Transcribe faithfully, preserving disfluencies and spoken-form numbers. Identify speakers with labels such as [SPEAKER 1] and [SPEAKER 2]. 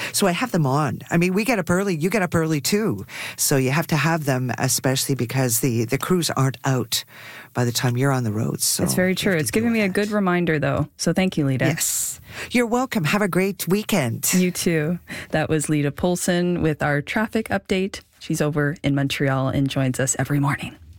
[SPEAKER 1] So I have them on. I mean, we get up early. You get up early too. So you have to have them, especially because the, the crews aren't out by the time you're on the road. So
[SPEAKER 2] it's very true. It's giving me a good reminder, though. So thank you, Lita.
[SPEAKER 1] Yes. You're welcome. Have a great weekend.
[SPEAKER 2] You too. That was Lita Polson with our traffic update. She's over in Montreal and joins us every morning.